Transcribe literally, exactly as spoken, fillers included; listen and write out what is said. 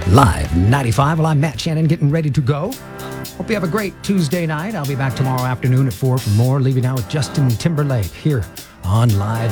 Live ninety-five. Well, I'm Matt Shannon getting ready to go. Hope you have a great Tuesday night. I'll be back tomorrow afternoon at four for more. Leaving now with Justin Timberlake here on Live